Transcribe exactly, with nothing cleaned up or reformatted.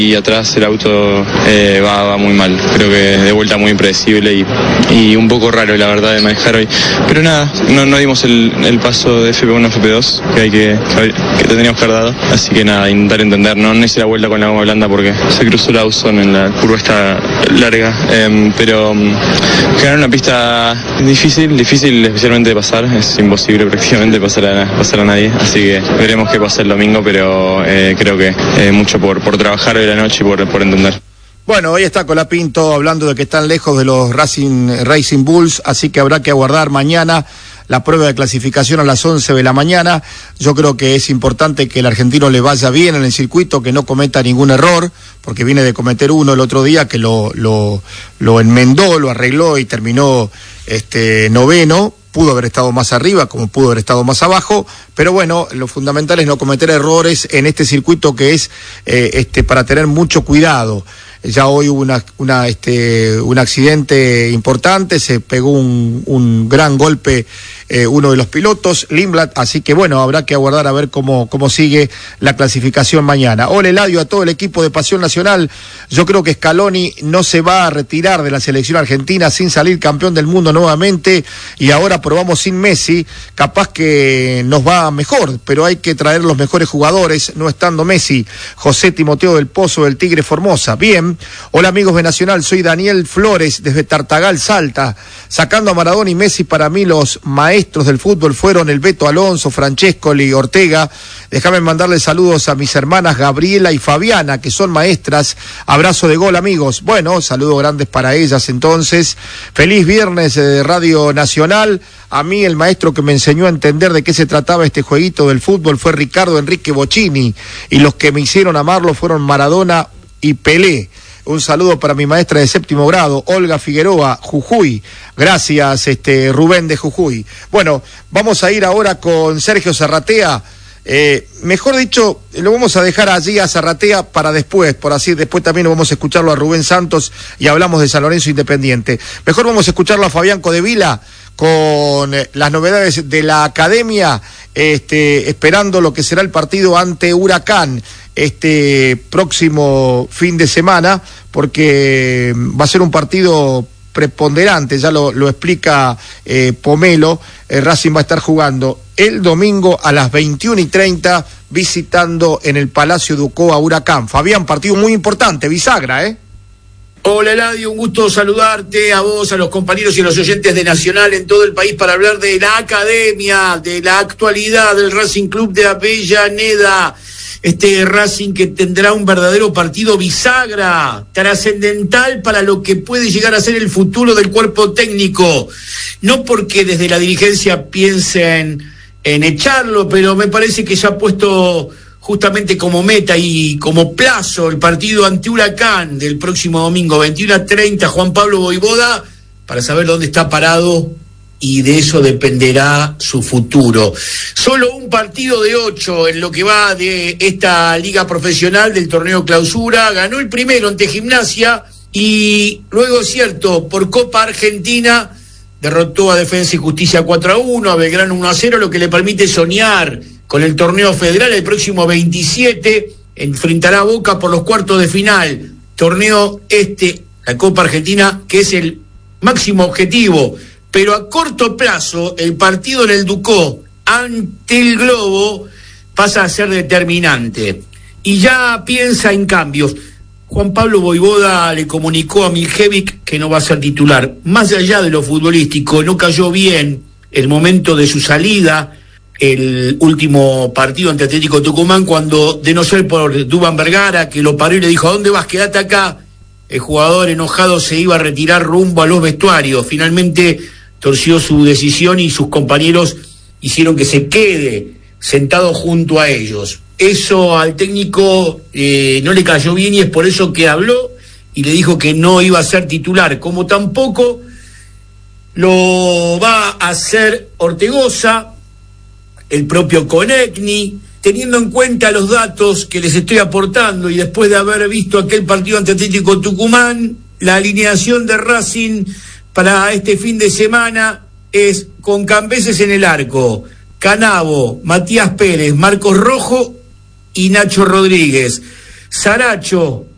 y atrás el auto eh, va, va muy mal. Creo que de vuelta muy impredecible y, y un poco raro, la verdad, de manejar hoy. Pero nada, no, no dimos el, el paso de F P uno a F P dos que, hay que, que, que teníamos que haber dado. Así que nada, intentar entender. No, no hice la vuelta con la goma blanda porque se cruzó la Austin en la curva esta larga. Eh, pero um, quedar una pista difícil, difícil especialmente de pasar. Es imposible prácticamente pasar a, pasar a nadie. Así que veremos qué pasa el domingo, pero eh, creo que eh, mucho por, por trabajar hoy la noche y por, por entender. Bueno, hoy está Colapinto hablando de que están lejos de los Racing, Racing Bulls, así que habrá que aguardar mañana la prueba de clasificación a las once de la mañana. Yo creo que es importante que el argentino le vaya bien en el circuito, que no cometa ningún error, porque viene de cometer uno el otro día que lo, lo, lo enmendó, lo arregló y terminó este noveno. Pudo haber estado más arriba, como pudo haber estado más abajo, pero bueno, lo fundamental es no cometer errores en este circuito que es eh, este para tener mucho cuidado. Ya hoy hubo una, una, este, un accidente importante, se pegó un, un gran golpe eh, uno de los pilotos, Lindblad, así que bueno, habrá que aguardar a ver cómo, cómo sigue la clasificación mañana. Hola Eladio, a todo el equipo de Pasión Nacional. Yo creo que Scaloni no se va a retirar de la selección argentina sin salir campeón del mundo nuevamente, y ahora probamos sin Messi, capaz que nos va mejor, pero hay que traer los mejores jugadores, no estando Messi. José Timoteo del Pozo del Tigre Formosa. Bien. Hola amigos de Nacional, soy Daniel Flores desde Tartagal, Salta. Sacando a Maradona y Messi, para mí los maestros del fútbol fueron el Beto Alonso, Francescoli, Ortega. Déjame mandarle saludos a mis hermanas Gabriela y Fabiana, que son maestras. Abrazo de gol, amigos. Bueno, saludos grandes para ellas entonces. Feliz viernes de Radio Nacional. A mí el maestro que me enseñó a entender de qué se trataba este jueguito del fútbol fue Ricardo Enrique Bocchini, y los que me hicieron amarlo fueron Maradona y Pelé. Un saludo para mi maestra de séptimo grado, Olga Figueroa, Jujuy. Gracias, este Rubén de Jujuy. Bueno, vamos a ir ahora con Sergio Zarratea. Eh, mejor dicho, lo vamos a dejar allí a Zarratea para después, por así, después también vamos a escucharlo a Rubén Santos y hablamos de San Lorenzo Independiente. Mejor vamos a escucharlo a Fabián Codevila con eh, las novedades de la academia, este, esperando lo que será el partido ante Huracán este próximo fin de semana, porque va a ser un partido preponderante, ya lo, lo explica eh, Pomelo. eh, Racing va a estar jugando el domingo a las veintiuna y treinta visitando en el Palacio Ducó a Huracán. Fabián, partido muy importante, bisagra, ¿eh? Hola Eladio, un gusto saludarte, a vos, a los compañeros y a los oyentes de Nacional en todo el país para hablar de la academia, de la actualidad del Racing Club de Avellaneda. Este Racing que tendrá un verdadero partido bisagra, trascendental para lo que puede llegar a ser el futuro del cuerpo técnico. No porque desde la dirigencia piensen en echarlo, pero me parece que ya ha puesto justamente como meta y como plazo el partido ante Huracán del próximo domingo, veintiuna a treinta, Juan Pablo Voivoda, para saber dónde está parado, y de eso dependerá su futuro. Solo un partido de ocho en lo que va de esta liga profesional del torneo clausura. Ganó el primero ante Gimnasia y luego, cierto, por Copa Argentina derrotó a Defensa y Justicia cuatro a uno, a Belgrano uno a cero, lo que le permite soñar con el torneo federal. El próximo veintisiete enfrentará a Boca por los cuartos de final. Torneo este, la Copa Argentina, que es el máximo objetivo. Pero a corto plazo, el partido en el Ducó ante el Globo pasa a ser determinante. Y ya piensa en cambios. Juan Pablo Voivoda le comunicó a Miljevic que no va a ser titular. Más allá de lo futbolístico, no cayó bien el momento de su salida, el último partido ante Atlético Tucumán, cuando, de no ser por Duván Vergara, que lo paró y le dijo: ¿a dónde vas? Quédate acá. El jugador enojado se iba a retirar rumbo a los vestuarios. Finalmente torció su decisión y sus compañeros hicieron que se quede sentado junto a ellos. Eso al técnico eh, no le cayó bien, y es por eso que habló y le dijo que no iba a ser titular, como tampoco lo va a hacer Ortegoza, el propio Konechny, teniendo en cuenta los datos que les estoy aportando, y después de haber visto aquel partido ante Atlético Tucumán, la alineación de Racing para este fin de semana es con Cambeses en el arco, Canavo, Matías Pérez, Marcos Rojo y Nacho Rodríguez. Saracho,